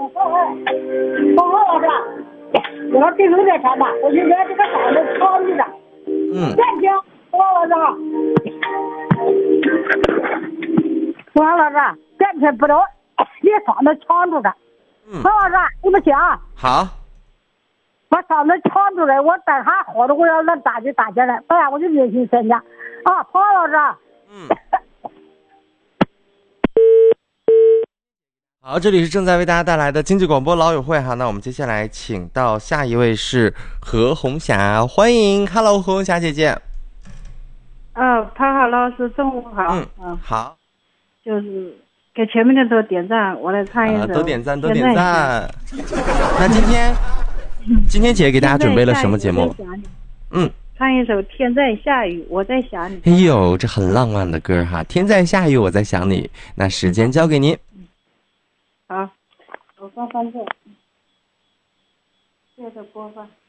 黄老师，我说这有点啥吧？我就觉得这个嗓子唱着的。再听，黄老师，黄老师，再听不着，你嗓子唱着的。黄老师，对不起啊。 好。 我嗓子唱住了，我等下好了，我要那打就打进来，不然我就忍心参加。啊，黄老师。 好，这里是正在为大家带来的经济广播老友会哈。那我们接下来请到下一位是何红霞，欢迎 ，Hello 何红霞姐姐。 潘好老师，中午好。 好。 就是给前面的都点赞，我来唱一首。 都点赞，都点赞。那今天姐给大家准备了什么节目？ 唱一首《天在下雨我在想你》。 哎呦，这很浪漫的歌哈！天在下雨我在想你。那时间交给您。 好，我放这，接着播放。